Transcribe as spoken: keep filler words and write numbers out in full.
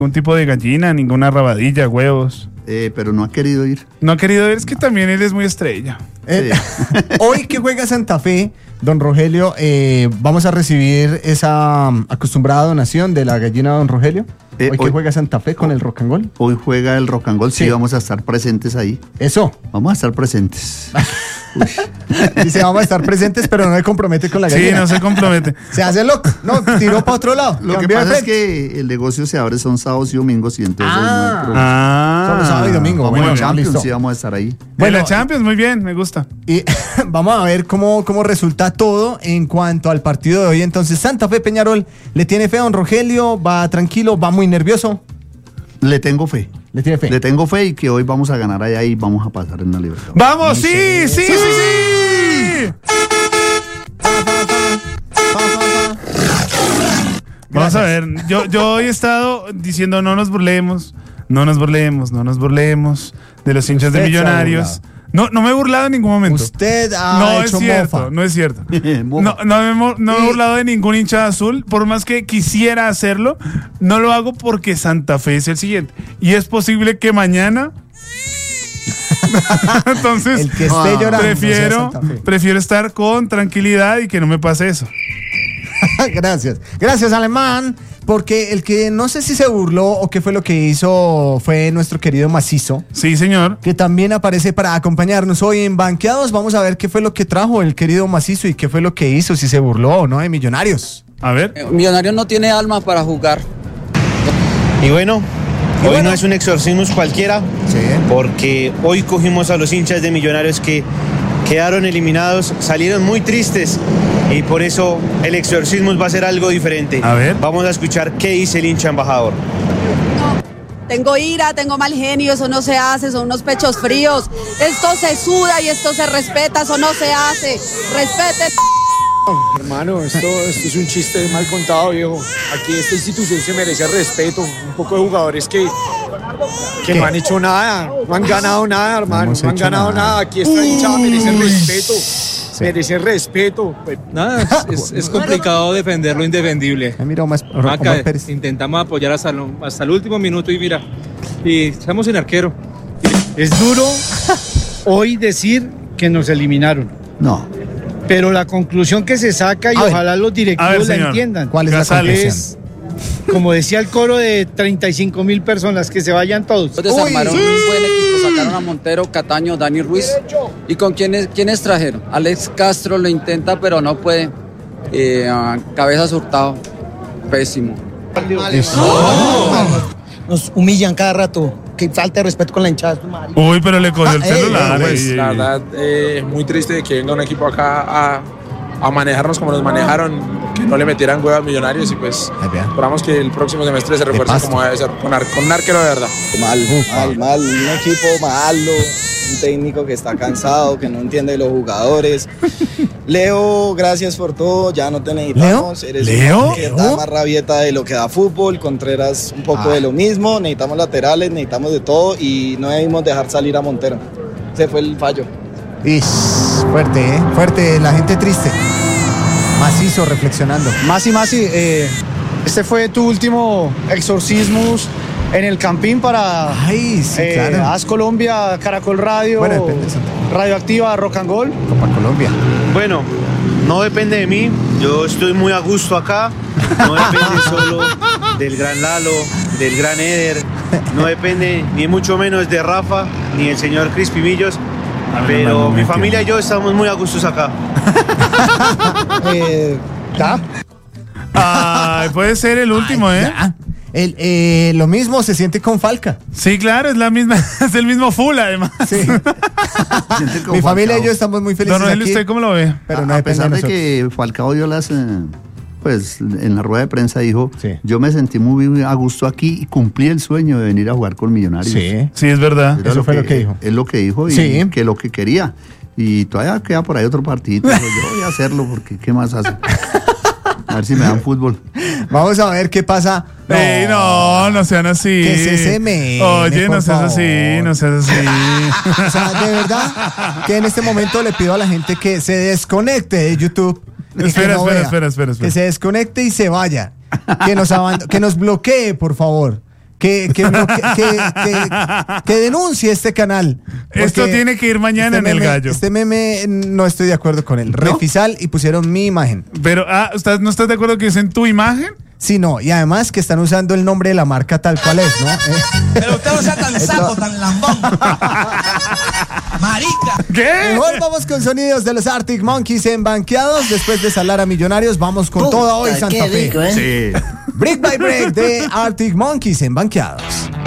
ningún tipo de gallina, ninguna rabadilla, huevos. Eh, pero no ha querido ir. No ha querido ir, es que también él es muy estrella. Eh, hoy que juega Santa Fe, don Rogelio, eh, vamos a recibir esa um, acostumbrada donación de la gallina don Rogelio. Eh, hoy que hoy, juega Santa Fe con el Rock and Roll. Hoy juega el Rock and Roll, sí, Sí. vamos a estar presentes ahí. Eso. Vamos a estar presentes. Dice, vamos a estar presentes, pero no se compromete con la Sí, gallina. no se compromete. Se hace loco. No, tiró para otro lado. Lo que cambió de pasa es frente. que el negocio se abre son sábados y domingos y entonces Ah. no hay problema. Ah. Solo sábado y domingo. Vamos Bueno, a Champions, listo. sí, vamos a estar ahí. Bueno, Bueno, la Champions, muy bien, me gusta. Y vamos a ver cómo, cómo resulta todo en cuanto al partido de hoy. Entonces, Santa Fe Peñarol le tiene fe a don Rogelio, va tranquilo, va muy nervioso. Le tengo fe. Le tiene fe. Le tengo fe y que hoy vamos a ganar allá y vamos a pasar en la Libertadores. ¡Vamos! ¡Sí, sí, sí, sí! Vamos a ver, yo, yo hoy he estado diciendo no nos burlemos, no nos burlemos, no nos burlemos de los hinchas de Usted se ha Millonarios. No, no me he burlado en ningún momento. Usted ha No es hecho cierto, mofa. no es cierto. Mofa. No, no, me, mo- no me he Y- burlado de ningún hincha azul, por más que quisiera hacerlo, no lo hago porque Santa Fe es el siguiente. Y es posible que mañana... Entonces, El que esté Ah, llorando. prefiero, sea Santa Fe. prefiero estar con tranquilidad y que no me pase eso. Gracias. Gracias, Alemán. Porque el que no sé si se burló o qué fue lo que hizo fue nuestro querido Macizo, Sí, señor. que también aparece para acompañarnos hoy en Banqueados. Vamos a ver qué fue lo que trajo el querido Macizo y qué fue lo que hizo, si se burló o no de Millonarios. A ver. Millonarios no tiene alma para jugar. Y bueno, Y hoy bueno. no es un exorcismo cualquiera, Sí. porque hoy cogimos a los hinchas de Millonarios que quedaron eliminados, salieron muy tristes y por eso el exorcismo va a ser algo diferente. A ver. Vamos a escuchar qué dice el hincha embajador. Tengo ira, tengo mal genio, eso no se hace, son unos pechos fríos. Esto se suda y esto se respeta, eso no se hace. Respeten. Hermano, esto, esto es un chiste mal contado, viejo. Aquí esta institución se merece respeto. Un poco de jugadores que, que no han hecho nada, no han ganado nada, hermano. hemos No han hecho ganado nada. nada. Aquí esta hinchada merece respeto. Merece respeto. Nada, es, es complicado defender lo indefendible. Ahí mira, Omar, Maca, Omar Pérez. intentamos apoyar hasta, lo- hasta el último minuto y mira, y estamos sin arquero. Es duro hoy decir que nos eliminaron, No. pero la conclusión que se saca y A ver. ojalá los A ver, directivos la señor. entiendan. ¿Cuál es la Casales. conclusión? Es, como decía el coro de treinta y cinco mil personas, que se vayan todos. Desarmaron un buen equipo, sacaron a Montero, Cataño, Dani Ruiz. ¿Y con quiénes, quiénes trajeron? Alex Castro lo intenta, pero no puede. Eh, ah, Cabezas Hurtado, pésimo. Nos humillan cada rato. Que falta de respeto con la hinchada. Uy, pero le cogió el Ah, ey, celular. Pues ey, la ey. verdad, eh, es muy triste de que venga un equipo acá a, a manejarnos como nos manejaron, que no le metieran hueva a Millonarios y pues Ahí vea. esperamos que el próximo semestre se refuerce Pasto. como debe ser, con, ar- con un arquero de verdad. Mal, mal, mal. Un equipo malo, un técnico que está cansado, que no entiende los jugadores. Leo, gracias por todo, ya no te necesitamos. Eres ¿Leo? una que da más rabieta de lo que da fútbol. Contreras un poco Ah. de lo mismo. Necesitamos laterales, necesitamos de todo y no debimos dejar salir a Montero. Ese fue el fallo. Ish, fuerte, ¿eh? Fuerte, la gente triste. Macizo reflexionando. Masi, Masi, eh, este fue tu último exorcismo en el Campín para Ay, sí, eh, claro. As Colombia, Caracol Radio, Bueno, depende de Santa Fe. Radioactiva, Rock and Roll. Copa Colombia. Bueno, no depende de mí, yo estoy muy a gusto acá, no depende solo del gran Lalo, del gran Eder, no depende ni mucho menos de Rafa, ni del señor Crispy Millos, pero mi familia y yo estamos muy a gustos acá. Eh, ¿ya? Ay, puede ser el último, Ay, ¿eh? ya. El, eh, lo mismo se siente con Falca. Sí, claro, es la misma, es el mismo full, además. Sí. Siente como Mi familia y Falcao. yo estamos muy felices Don Rogelio, aquí, ¿usted cómo lo ve? pero a, no a depende de pesar de, nosotros. que Falcao dio las, eh, pues en la rueda de prensa dijo, Sí. yo me sentí muy a gusto aquí y cumplí el sueño de venir a jugar con Millonarios. Sí. Sí, es verdad. Era Eso fue lo que dijo. Es lo que dijo y Sí. que lo que quería. Y todavía queda por ahí otro partido. Yo voy a hacerlo porque ¿qué más hace? A ver si me dan fútbol. Vamos a ver qué pasa. Ey, no, no sean así. Que se semene, Oye, no por seas así, favor. no seas así. O sea, de verdad que en este momento le pido a la gente que se desconecte de YouTube. y que Espera, no espera, vea. espera, espera, espera. Que se desconecte y se vaya. Que nos, abando- que nos bloquee, por favor. que, que, no, que, que, que, que denuncie este canal. Esto tiene que ir mañana este en meme, El Gallo. Este meme no estoy de acuerdo con él. ¿No? Refisal y pusieron mi imagen. Pero, ah, ¿estás, ¿no estás de acuerdo que es en tu imagen? Sí, no, y además que están usando el nombre de la marca tal cual es, ¿no? Pero usted no sea tan sapo, tan lambón. Marica. ¿Qué? Mejor vamos con sonidos de los Arctic Monkeys en Banqueados. Después de salar a Millonarios, vamos con Puta, toda hoy Santa qué Fe. rico, ¿eh? Sí. Brick by Break de Arctic Monkeys en Banqueados.